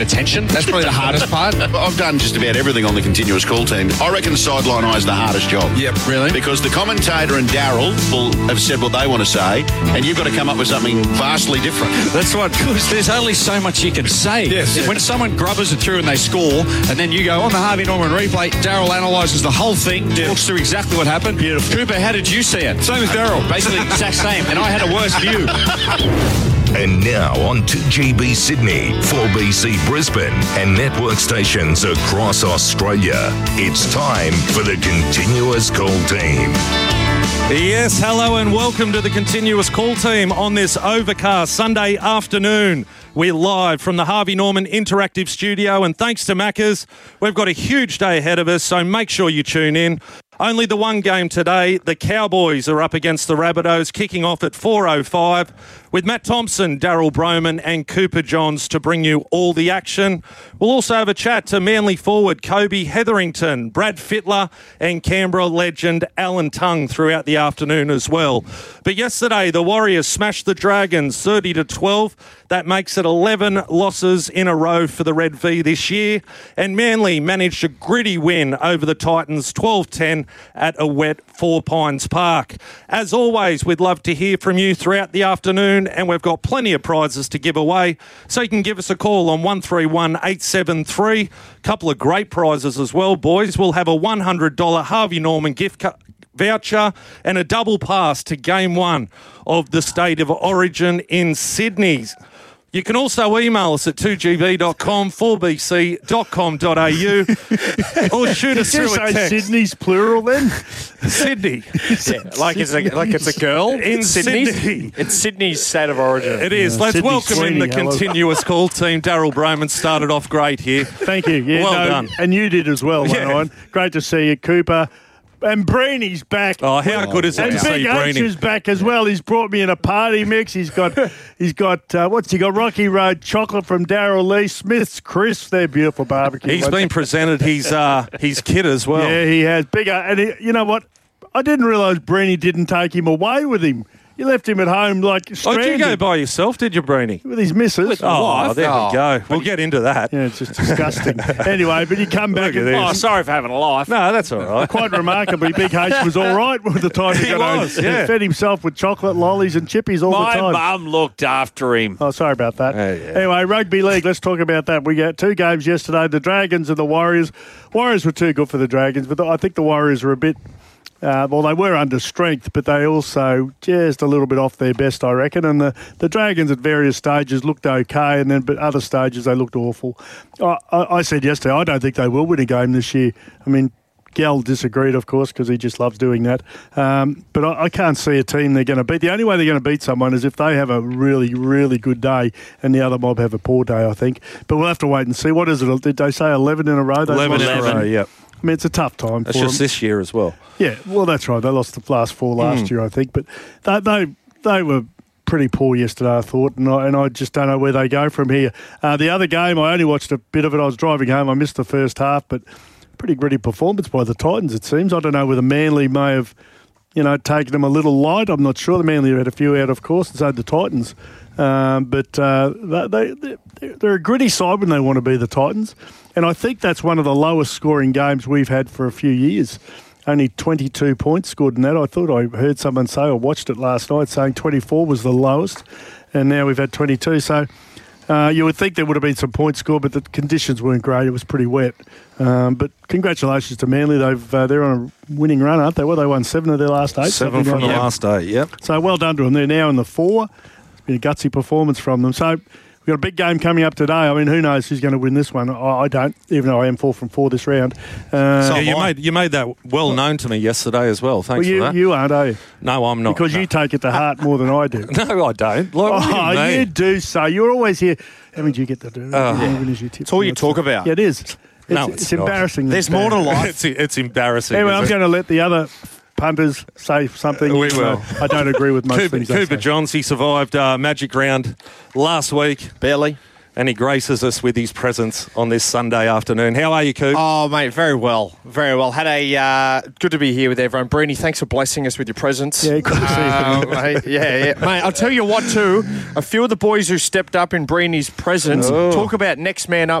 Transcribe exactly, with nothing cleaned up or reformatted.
Attention. That's probably the hardest part. I've done just about everything on the continuous call team. I reckon sideline eye is the hardest job. Yep, really? Because the commentator and Daryl will have said what they want to say, and you've got to come up with something vastly different. That's right, because there's only so much you can say. Yes. When someone grubbers it through and they score, and then you go on the Harvey Norman replay, Daryl analyses the whole thing, Yeah. talks through exactly what happened. Beautiful. Cooper, how did you see it? Same as Daryl. Basically the exact same, and I had a worse view. And now on two G B Sydney, four B C Brisbane, and network stations across Australia. It's time for the Continuous Call Team. Yes, hello and welcome to the Continuous Call Team on this overcast Sunday afternoon. We're live from the Harvey Norman Interactive Studio, and thanks to Macca's, we've got a huge day ahead of us, so make sure you tune in. Only the one game today. The Cowboys are up against the Rabbitohs, kicking off at four oh five with Matt Thompson, Daryl Broman and Cooper Johns to bring you all the action. We'll also have a chat to Manly forward Kobe Hetherington, Brad Fittler and Canberra legend Alan Tongue throughout the afternoon as well. But yesterday, the Warriors smashed the Dragons thirty to twelve. That makes it eleven losses in a row for the Red V this year. And Manly managed a gritty win over the Titans twelve ten at a wet Four Pines Park. As always, we'd love to hear from you throughout the afternoon, and we've got plenty of prizes to give away. So you can give us a call on one three one eight seven three. A couple of great prizes as well, boys. We'll have a one hundred dollars Harvey Norman gift card voucher and a double pass to Game one of the State of Origin in Sydney. You can also email us at two g b dot com, four b c dot com dot a u or shoot us Did you through a say text. Sydney's plural then? Sydney. Yeah, like it's a like it's a girl In Sydney's. Sydney. It's Sydney's state of origin. It is. Yeah, Let's Sydney welcome in the Sweeney, hello. continuous call team. Daryl Broman started off great here. Thank you. Yeah, Well no, done. And you did as well, Yeah. Ryan. Great to see you, Cooper. And Breeny's back. Oh, how good is it And to see Big H Breeny? is back as well. He's brought me in a party mix. He's got, he's got, uh, what's he got? Rocky Road chocolate from Daryl Lee. Smith's Crisps. They're beautiful barbecue. He's been presented his uh, his kit as well. Yeah, he has. Big, uh, and he, you know what? I didn't realise Breeny didn't take him away with him. He left him at home like Oh, stranded did you go by yourself, did you, Breeny? with his missus. Oh, there we go. We'll get into that. Yeah, it's just disgusting. Anyway, but you come back Look at and this. Oh, sorry for having a life. No, that's all right. quite remarkably, Big H was all right with the time he, He got was, home. yeah. He fed himself with chocolate, lollies and chippies all My the time. mum looked after him. Oh, sorry about that. Oh, yeah. Anyway, rugby league, let's talk about that. We got two games yesterday, the Dragons and the Warriors. Warriors were too good for the Dragons, but I think the Warriors were a bit... Uh, well, they were under strength, but they also just a little bit off their best, I reckon. And the, the Dragons at various stages looked okay, and then but other stages they looked awful. I, I, I said yesterday, I don't think they will win a game this year. I mean, Gal disagreed, of course, because he just loves doing that. Um, but I, I can't see a team they're going to beat. The only way they're going to beat someone is if they have a really, really good day and the other mob have a poor day, I think. But we'll have to wait and see. What is it? Did they say eleven in a row? They eleven in lost? a row, yep. I mean, it's a tough time That's for just them. this year as well. Yeah, well, that's right. They lost the last four last Mm. year, I think. But they, they they were pretty poor yesterday, I thought, and I, and I just don't know where they go from here. Uh, the other game, I only watched a bit of it. I was driving home. I missed the first half, but pretty gritty performance by the Titans, it seems. I don't know whether Manly may have, you know, taken them a little light. I'm not sure. The Manly had a few out, of course, and so did the Titans. Um, but uh, they, they, they're a gritty side when they want to be, the Titans. And I think that's one of the lowest scoring games we've had for a few years. Only twenty-two points scored in that. I thought I heard someone say, I watched it last night, saying twenty-four was the lowest. And now we've had twenty-two. So uh, you would think there would have been some points scored, but the conditions weren't great. It was pretty wet. Um, but congratulations to Manly. They've, uh, they're on a winning run, aren't they? Well, they won seven of their last eight. Seven something from the like that. last eight, yep. So well done to them. They're now in the four. It's been a gutsy performance from them. So we've got a big game coming up today. I mean, who knows who's going to win this one? I, I don't, even though I am four from four this round. Uh, So you made you made that well known to me yesterday as well. Thanks well, you, for that. you aren't, are you? No, I'm not. Because no. you take it to heart more than I do. No, I don't. Like, what do Oh, you mean? you do so. You're always here. How many do you get to do? Oh. It's all you talk about. Yeah, it is. It's, No, it's, it's not. embarrassing. There's more to life. it's, it's embarrassing. Anyway, isn't I'm it? going to let the other punters say something. We even though will. I don't agree with most Cooper, things they Cooper say. Johns, he survived uh, Magic Round last week. Barely. and he graces us with his presence on this Sunday afternoon. How are you, Coop? Oh, mate, very well. Very well. Had a uh, good to be here with everyone. Breeny, thanks for blessing us with your presence. Yeah, good to see you. Uh, mate, yeah, yeah. Mate, I'll tell you what, too. A few of the boys who stepped up in Breeny's presence talk about next man up.